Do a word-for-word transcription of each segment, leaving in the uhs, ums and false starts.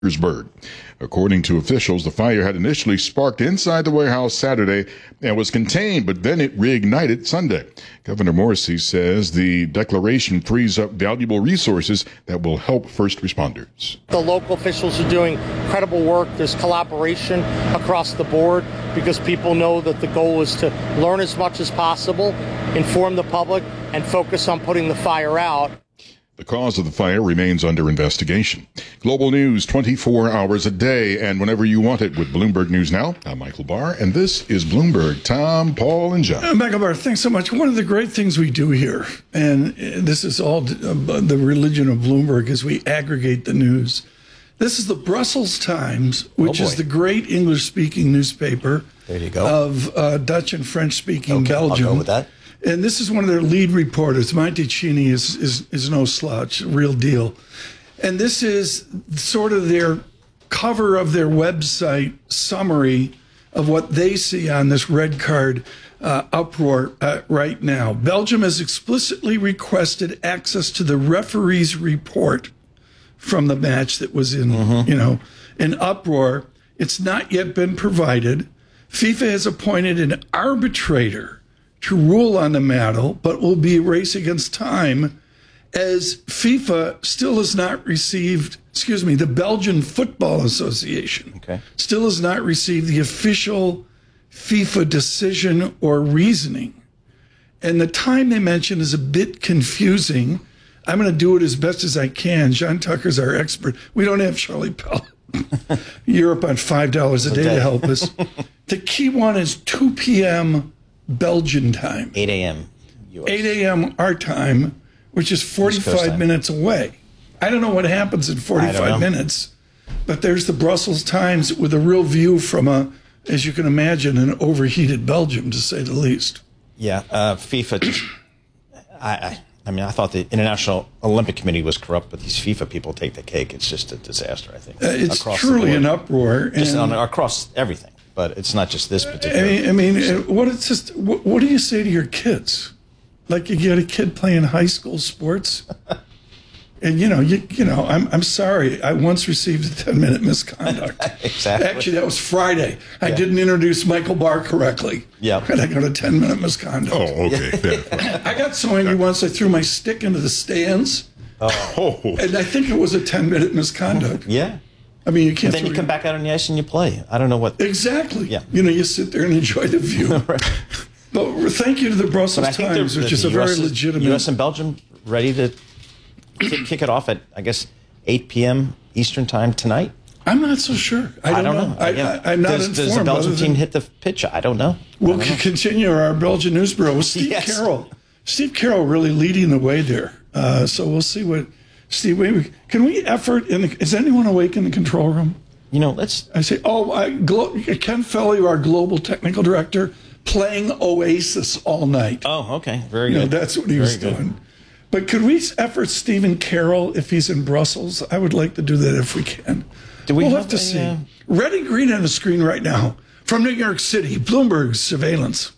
Petersburg. According to officials, the fire had initially sparked inside the warehouse Saturday and was contained, but then it reignited Sunday. Governor Morrisey says the declaration frees up valuable resources that will help first responders. The local officials are doing incredible work. There's collaboration across the board because people know that the goal is to learn as much as possible, inform the public, and focus on putting the fire out. The cause of the fire remains under investigation. Global news twenty-four hours a day and whenever you want it with Bloomberg News Now. I'm Michael Barr, and this is Bloomberg. Tom, Paul, and John. Uh, Michael Barr, thanks so much. One of the great things we do here, and this is all uh, the religion of Bloomberg, is we aggregate the news. This is the Brussels Times, which oh is the great English-speaking newspaper there you go. of uh, Dutch and French-speaking okay, Belgium. I'll go with that. And this is one of their lead reporters. Monticini is, is, is no slouch, real deal. And this is sort of their cover of their website summary of what they see on this red card uh, uproar uh, right now. Belgium has explicitly requested access to the referee's report from the match that was in, mm-hmm. you know, an uproar. It's not yet been provided. FIFA has appointed an arbitrator to rule on the matter, but will be a race against time as FIFA still has not received, excuse me, the Belgian Football Association okay. still has not received the official FIFA decision or reasoning. And the time they mention is a bit confusing. I'm going to do it as best as I can. John Tucker's our expert. We don't have Charlie Pell Europe on five dollars a day, day to help us. The key one is two p.m. Belgian time. eight a.m. U S eight a.m. our time, which is forty-five minutes away. I don't know what happens in forty-five minutes, but there's the Brussels Times with a real view from a, as you can imagine, an overheated Belgium, to say the least. Yeah, uh, FIFA just, I, I, I mean, I thought the International Olympic Committee was corrupt, but these FIFA people take the cake. It's just a disaster, I think. Uh, it's truly an uproar. Just and, on, across everything. But it's not just this particular. I mean, I mean what it's just. What, what do you say to your kids? Like you get a kid playing high school sports, and you know, you you know, I'm I'm sorry. I once received a ten minute misconduct. Exactly. Actually, that was Friday. I yeah. didn't introduce Michael Barr correctly. Yeah. And I got a ten minute misconduct. Oh, okay. Yeah. I got so angry once I threw my stick into the stands. Oh. And I think it was a ten minute misconduct. Yeah. I mean, you can't. Then you come back out on the ice and you play. I don't know what. Exactly. Yeah. You know, you sit there and enjoy the view. Right. But thank you to the Brussels Times, which is a very legitimate. U S and Belgium ready to kick it off at, I guess, eight p.m. Eastern time tonight. I'm not so sure. I don't, I don't know. know. I, yeah. I, I'm not does, informed. Does the Belgian than, team hit the pitch? I don't know. We'll don't know. continue our Belgian news bureau with Steve yes. Carroll. Steve Carroll really leading the way there. Uh, so we'll see what Steve. Wait, can we effort? In the, is anyone awake in the control room? You know, let's. I say, oh, I, Glo- Ken Felly, our global technical director, playing Oasis all night. Oh, okay, very you good. Know, that's what he very was good. doing. But could we effort Stephen Carroll if he's in Brussels? I would like to do that if we can. Do we we'll have have to a, see. uh... Red and green on the screen right now from New York City, Bloomberg's surveillance.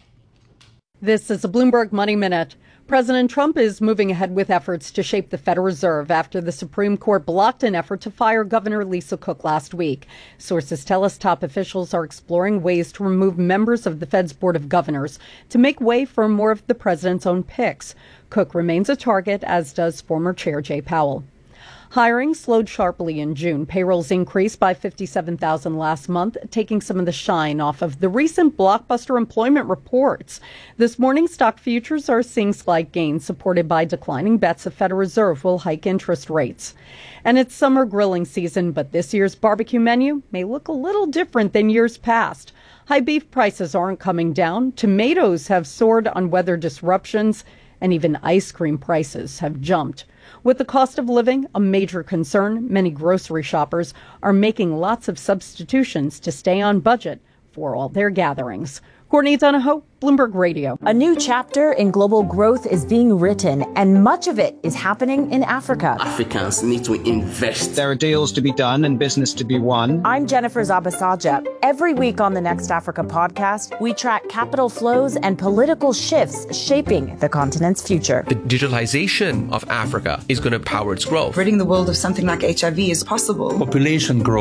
This is a Bloomberg Money Minute. President Trump is moving ahead with efforts to shape the Federal Reserve after the Supreme Court blocked an effort to fire Governor Lisa Cook last week. Sources tell us top officials are exploring ways to remove members of the Fed's Board of Governors to make way for more of the president's own picks. Cook remains a target, as does former Chair Jay Powell. Hiring slowed sharply in June. Payrolls increased by fifty-seven thousand last month, taking some of the shine off of the recent blockbuster employment reports. This morning, stock futures are seeing slight gains, supported by declining bets the Federal Reserve will hike interest rates. And it's summer grilling season, but this year's barbecue menu may look a little different than years past. High beef prices aren't coming down. Tomatoes have soared on weather disruptions, and even ice cream prices have jumped. With the cost of living a major concern, many grocery shoppers are making lots of substitutions to stay on budget for all their gatherings. Courtney Donahoe, Bloomberg Radio. A new chapter in global growth is being written, and much of it is happening in Africa. Africans need to invest. There are deals to be done and business to be won. I'm Jennifer Zabasaja. Every week on the Next Africa podcast, we track capital flows and political shifts shaping the continent's future. The digitalization of Africa is going to power its growth. Ridding the world of something like H I V is possible. Population growth